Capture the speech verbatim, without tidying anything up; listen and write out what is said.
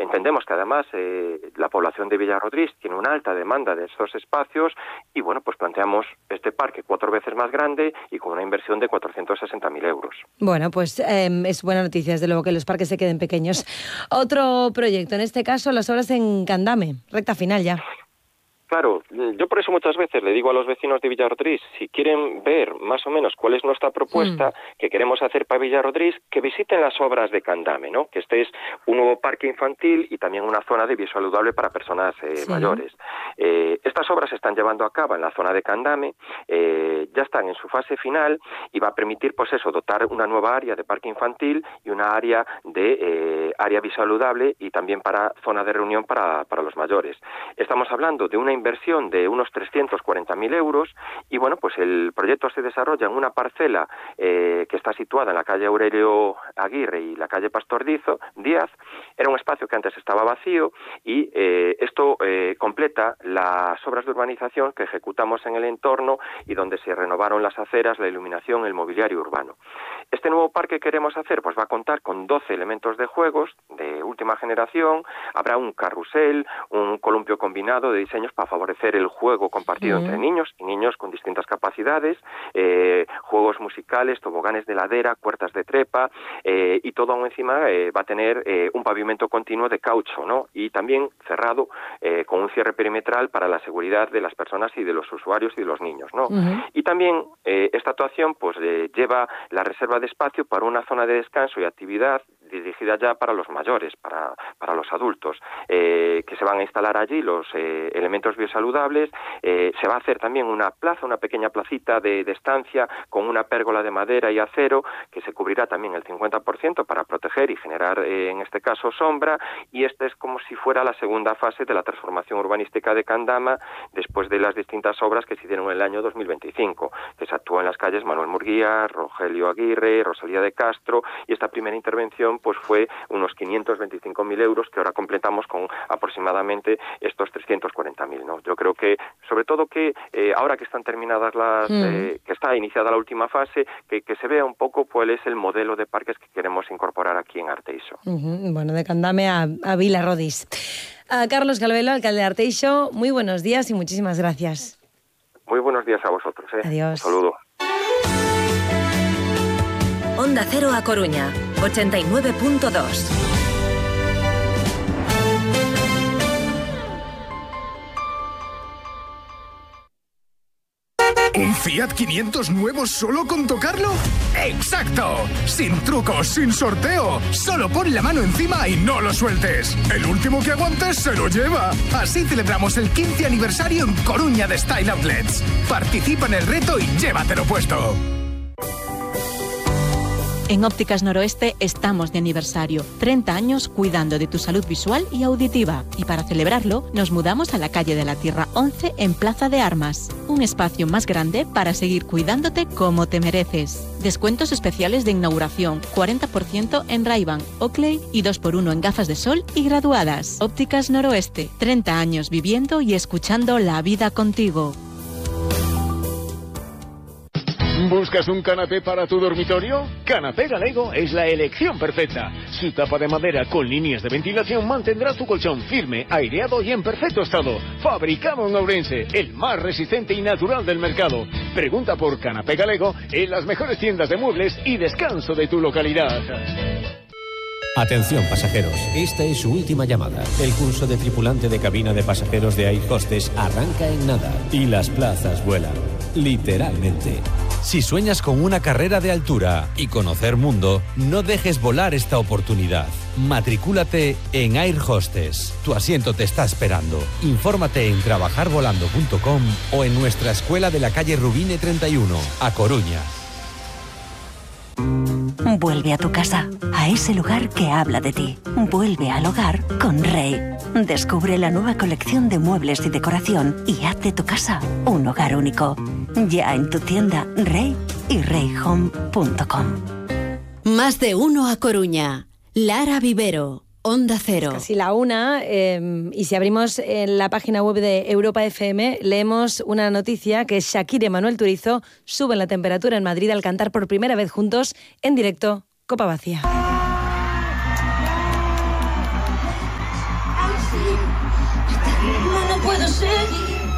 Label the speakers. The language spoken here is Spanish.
Speaker 1: entendemos que además eh, la población de Villarrodriz tiene una alta demanda de estos espacios y bueno, pues planteamos este parque cuatro veces más grande y con una inversión de cuatrocientos sesenta mil euros.
Speaker 2: Bueno, pues eh, es buena noticia, desde luego, que los parques se queden pequeños. Otro proyecto, en este caso las obras en Candame, recta final ya.
Speaker 1: Claro, yo por eso muchas veces le digo a los vecinos de Villarrodriz, si quieren ver más o menos cuál es nuestra propuesta mm. que queremos hacer para Villarrodriz, que visiten las obras de Candame, ¿no? Que este es un nuevo parque infantil y también una zona de vida saludable para personas eh, sí. mayores. Eh, estas obras se están llevando a cabo en la zona de Candame, eh, ya están en su fase final y va a permitir, pues eso, dotar una nueva área de parque infantil y una área de eh, área bisaludable y también para zona de reunión para, para los mayores. Estamos hablando de una inversión de unos trescientos cuarenta mil euros y bueno, pues el proyecto se desarrolla en una parcela eh, que está situada en la calle Aurelio Aguirre y la calle Pastor Díaz. Era un espacio que antes estaba vacío y eh, esto eh, completa las obras de urbanización que ejecutamos en el entorno y donde se renovaron las aceras, la iluminación, el mobiliario urbano. Este nuevo parque que queremos hacer pues va a contar con doce elementos de juegos de última generación, habrá un carrusel, un columpio combinado de diseños para favorecer el juego compartido mm. entre niños y niños con distintas capacidades, eh, juegos musicales, toboganes de ladera, puertas de trepa eh, y todo aún encima eh, va a tener eh, un pavimento continuo de caucho, ¿no? Y también cerrado eh, con un cierre perimetral para la seguridad de las personas y de los usuarios y de los niños, ¿no? Uh-huh. Y también eh, esta actuación pues eh, lleva la reserva de espacio para una zona de descanso y actividad dirigida ya para los mayores, para, para los adultos, eh, que se van a instalar allí los eh, elementos biosaludables. Eh, se va a hacer también una plaza, una pequeña placita de, de estancia con una pérgola de madera y acero que se cubrirá también el cincuenta por ciento para proteger y generar, eh, en este caso, sombra. Y esta es como si fuera la segunda fase de la transformación urbanística de Candama después de las distintas obras que se hicieron en el año dos mil veinticinco, que se actuó en las calles Manuel Murguía, Rogelio Aguirre, Rosalía de Castro, y esta primera intervención pues fue unos quinientos veinticinco mil euros que ahora completamos con aproximadamente estos trescientos cuarenta mil, ¿no? Yo creo que, sobre todo que eh, ahora que están terminadas las, mm. eh, que está iniciada la última fase, que, que se vea un poco cuál es el modelo de parques que queremos incorporar aquí en Arteixo.
Speaker 2: Uh-huh. Bueno, de Candame a, a Villarrodriz. A Carlos Calvelo, alcalde de Arteixo, muy buenos días y muchísimas gracias.
Speaker 1: Muy buenos días a vosotros. ¿eh?
Speaker 2: Adiós.
Speaker 1: Un saludo.
Speaker 3: Onda Cero a Coruña, ochenta y nueve punto dos.
Speaker 4: ¿Un Fiat quinientos nuevo solo con tocarlo? ¡Exacto! Sin trucos, sin sorteo. Solo pon la mano encima y no lo sueltes. El último que aguantes se lo lleva. Así celebramos el quince aniversario en Coruña de Style Outlets. Participa en el reto y llévatelo puesto.
Speaker 5: En Ópticas Noroeste estamos de aniversario. treinta años cuidando de tu salud visual y auditiva. Y para celebrarlo, nos mudamos a la calle de la Tierra once en Plaza de Armas. Un espacio más grande para seguir cuidándote como te mereces. Descuentos especiales de inauguración, cuarenta por ciento en Ray-Ban, Oakley y dos por uno en gafas de sol y graduadas. Ópticas Noroeste, treinta años viviendo y escuchando la vida contigo.
Speaker 6: ¿Buscas un canapé para tu dormitorio? Canapé Galego es la elección perfecta. Su tapa de madera con líneas de ventilación mantendrá tu colchón firme, aireado y en perfecto estado. Fabricado en Ourense, el más resistente y natural del mercado. Pregunta por Canapé Galego en las mejores tiendas de muebles y descanso de tu localidad.
Speaker 7: Atención pasajeros, esta es su última llamada. El curso de tripulante de cabina de pasajeros de Air Hostess arranca en nada y las plazas vuelan, literalmente. Si sueñas con una carrera de altura y conocer mundo, no dejes volar esta oportunidad. Matricúlate en Air Hostess. Tu asiento te está esperando. Infórmate en trabajar volando punto com o en nuestra escuela de la calle Rubine treinta y uno, a Coruña.
Speaker 8: Vuelve a tu casa, a ese lugar que habla de ti. Vuelve al hogar con Rey. Descubre la nueva colección de muebles y decoración y haz de tu casa un hogar único. Ya en tu tienda Rey y rey home punto com.
Speaker 9: Más de uno a Coruña. Lara Vivero, Onda Cero.
Speaker 2: Casi la una, eh, y si abrimos en la página web de Europa F M, leemos una noticia que Shakira y Manuel Turizo suben la temperatura en Madrid al cantar por primera vez juntos en directo Copa Vacía.
Speaker 10: puedo seguir.